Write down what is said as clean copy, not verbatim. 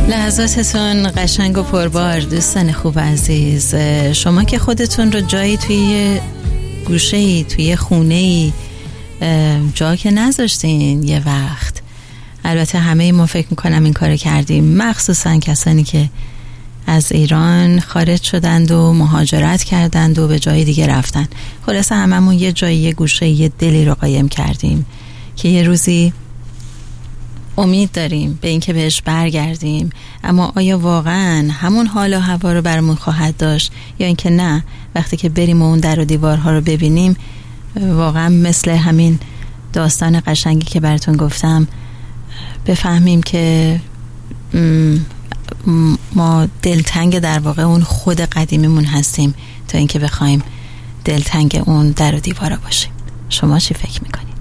لحظاتتون قشنگ و پربار دوستان خوب عزیز. شما که خودتون رو جایی توی گوشه‌ای، توی خونه‌ای جا که نذاشتین یه وقت، البته همه ما فکر میکنم این کارو کردیم، مخصوصا کسانی که از ایران خارج شدند و مهاجرت کردند و به جای دیگه رفتن. خلاصه هممون یه جایی، یه گوشه، یه دلی رو قایم کردیم که یه روزی امید داریم به اینکه بهش برگردیم، اما آیا واقعا همون حال و هوا رو برامون خواهد داشت یا اینکه نه، وقتی که بریم و اون در و دیوارها رو ببینیم واقعا مثل همین داستان قشنگی که براتون گفتم بفهمیم که ما دلتنگ در واقع اون خود قدیمیمون هستیم تا اینکه بخوایم دلتنگ اون در و دیوارا باشیم. شما چی فکر میکنید؟